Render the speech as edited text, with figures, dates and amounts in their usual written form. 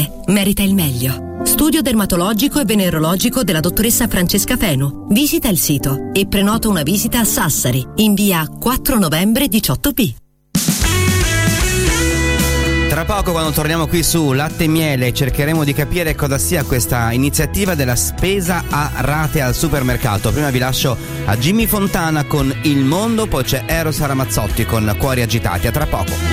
salute merita il meglio. Studio dermatologico e venerologico della dottoressa Francesca Fenu. Visita il sito e prenota una visita a Sassari in via 4 novembre 18B. Tra poco, quando torniamo qui su Latte e Miele, cercheremo di capire cosa sia questa iniziativa della spesa a rate al supermercato. Prima vi lascio a Jimmy Fontana con Il Mondo, poi c'è Eros Ramazzotti con Cuori agitati. A tra poco.